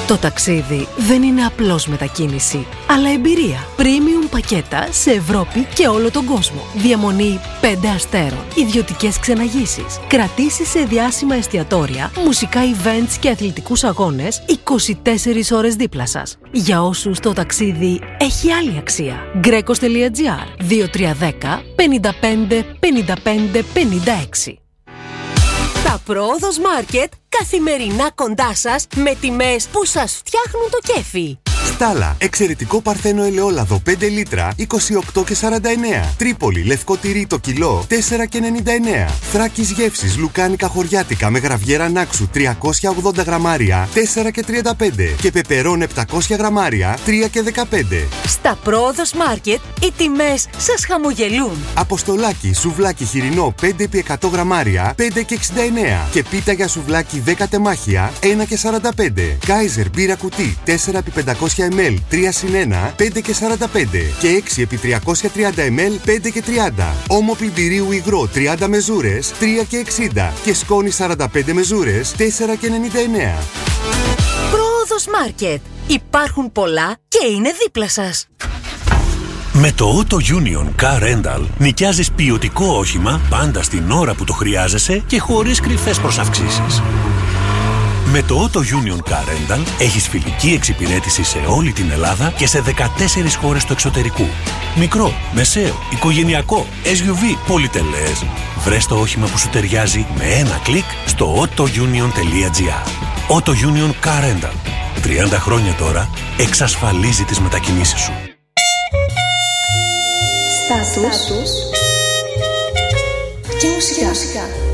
Το ταξίδι δεν είναι απλώς μετακίνηση, αλλά εμπειρία. Premium πακέτα σε Ευρώπη και όλο τον κόσμο. Διαμονή 5 αστέρων, ιδιωτικές ξεναγήσεις, κρατήσεις σε διάσημα εστιατόρια, μουσικά events και αθλητικούς αγώνες 24 ώρες δίπλα σας. Για όσους το ταξίδι έχει άλλη αξία. Greco.gr 2310 55 55 56. Τα Πρόοδος Μάρκετ καθημερινά κοντά σας με τιμές που σας φτιάχνουν το κέφι. Στάλα, εξαιρετικό παρθένο ελαιόλαδο 5 λίτρα 28,49. Τρίπολη, λευκό τυρί το κιλό 4,99. Θράκης γεύσης λουκάνικα χωριάτικα με γραβιέρα Νάξου 380 γραμμάρια 4,35. Και πεπερών 700 γραμμάρια 3,15. Στα Πρόοδος Μάρκετ οι τιμές σας χαμογελούν. Αποστολάκι, σουβλάκι χοιρινό 5x100 γραμμάρια 5,69. Και πίτα για σουβλάκι 10 τεμάχια 1,45. Κάιζερ μπύρα κουτί 4x500 ml 3/1 5,45 και 6x330 ml 5,30. Όμο πλυντηρίου υγρό 30 μεζούρες 3,60 και σκόνη 45 μεζούρες 4,99. Πρόοδος Μάρκετ. Υπάρχουν πολλά και είναι δίπλα σας. Με το Auto Union Car Rental νοικιάζεις ποιοτικό όχημα πάντα στην ώρα που το χρειάζεσαι και χωρίς κρυφές προσαυξήσεις. Με το Auto Union Car Rental έχεις φιλική εξυπηρέτηση σε όλη την Ελλάδα και σε 14 χώρες του εξωτερικού. Μικρό, μεσαίο, οικογενειακό, SUV, πολυτελές. Βρες το όχημα που σου ταιριάζει με ένα κλικ στο autounion.gr. Auto Union Car Rental. 30 χρόνια τώρα εξασφαλίζει τις μετακινήσεις σου. Στάτους και μουσικά.